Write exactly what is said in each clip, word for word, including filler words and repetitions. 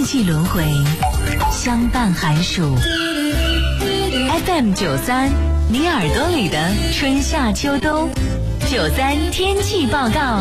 四季轮回，相伴寒暑。F M 九三，你耳朵里的春夏秋冬。九三天气报告，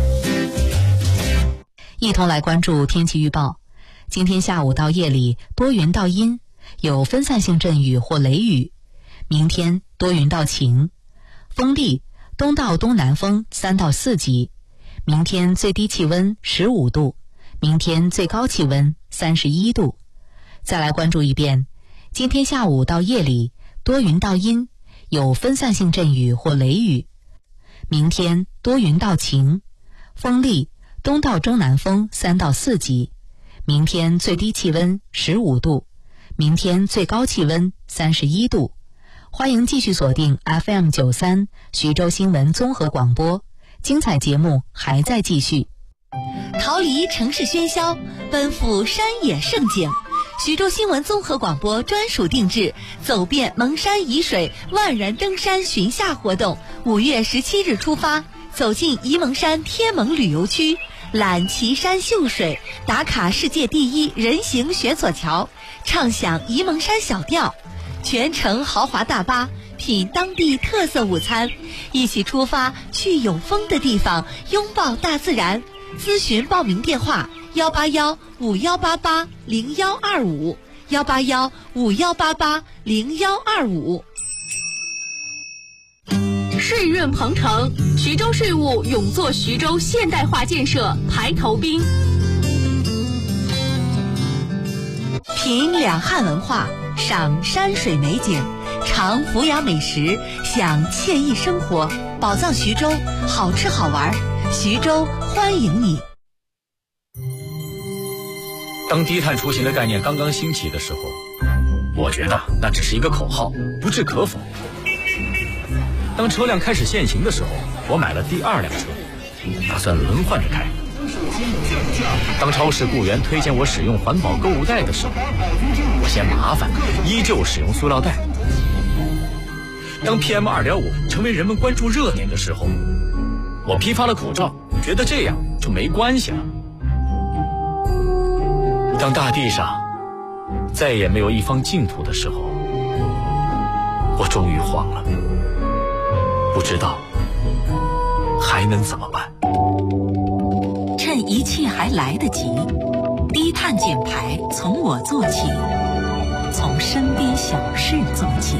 一同来关注天气预报。今天下午到夜里多云到阴，有分散性阵雨或雷雨。明天多云到晴，风力东到东南风三到四级。明天最低气温十五度，明天最高气温三十一度。再来关注一遍，今天下午到夜里多云到阴，有分散性阵雨或雷雨。明天多云到晴，风力东到中南风三到四级。明天最低气温十五度，明天最高气温三十一度。欢迎继续锁定 F M 九三徐州新闻综合广播，精彩节目还在继续。 逃离城市喧嚣，奔赴山野胜景。徐州新闻综合广播专属定制走遍蒙山沂水万人登山巡夏活动，五月十七日出发，走进沂蒙山天蒙旅游区，览奇山秀水，打卡世界第一人行悬索桥，畅享沂蒙山小调，全程豪华大巴，品当地特色午餐，一起出发去有风的地方，拥抱大自然。咨询报名电话：幺八幺五幺八八零幺二五，幺八幺五幺八八零幺二五。 税润鹏程，徐州税务永做徐州现代化建设排头兵。 品两汉文化，赏山水美景，尝阜阳美食，享惬意生活。宝藏徐州，好吃好玩，徐州欢迎你。 当低碳出行的概念刚刚兴起的时候，我觉得那只是一个口号，不置可否。当车辆开始限行的时候，我买了第二辆车，打算轮换着开。当超市雇员推荐我使用环保购物袋的时候，我嫌麻烦，依旧使用塑料袋。当 P M 二点五 成为人们关注热点的时候，我批发了口罩，觉得这样就没关系了。当大地上再也没有一方净土的时候，我终于慌了，不知道还能怎么办。 趁一切还来得及，低碳减排从我做起，从身边小事做起。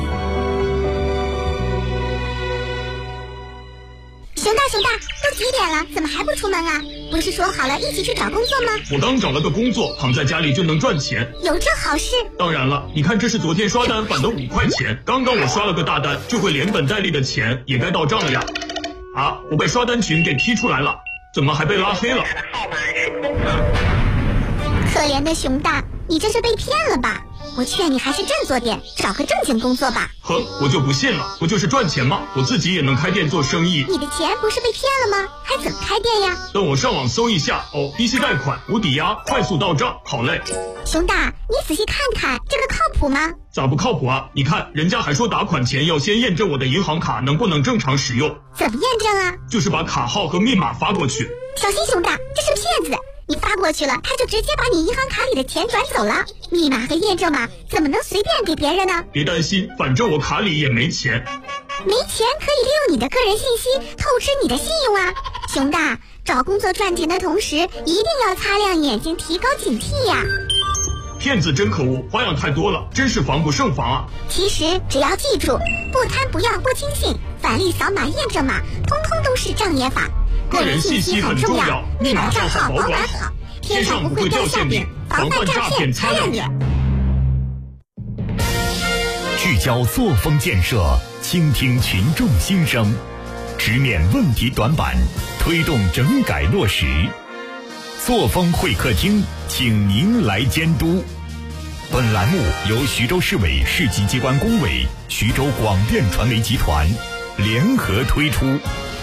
熊大熊大，都几点了，怎么还不出门啊？不是说好了一起去找工作吗？ 我刚找了个工作，躺在家里就能赚钱。 有这好事？ 当然了，你看这是昨天刷单返的五块钱，刚刚我刷了个大单，这回连本带利的钱也该到账了呀。啊，我被刷单群给踢出来了，怎么还被拉黑了？ 可怜的熊大，你这是被骗了吧？我劝你还是振作点，找个正经工作吧。 哼，我就不信了，不就是赚钱吗？我自己也能开店做生意。 你的钱不是被骗了吗？还怎么开店呀？ 等我上网搜一下，哦，低息贷款，无抵押，快速到账，好嘞。 熊大，你仔细看看，这个靠谱吗？ 咋不靠谱啊？你看，人家还说打款前要先验证我的银行卡能不能正常使用。 怎么验证啊？ 就是把卡号和密码发过去。 小心熊大，这是骗子。你发过去了，他就直接把你银行卡里的钱转走了。密码和验证码怎么能随便给别人呢？ 别担心，反正我卡里也没钱。 没钱可以利用你的个人信息透支你的信用啊。熊大，找工作赚钱的同时一定要擦亮眼睛，提高警惕呀。 骗子真可恶，花样太多了，真是防不胜防啊。 其实只要记住，不贪不要不轻信，返利扫码验证码，通通都是障眼法。 个人信息很重要，密码账号保管好，天上不会掉馅饼，防范诈骗擦亮眼。 聚焦作风建设，倾听群众心声，直面问题短板，推动整改落实。作风会客厅，请您来监督。本栏目由徐州市委市级机关工委、徐州广电传媒集团联合推出。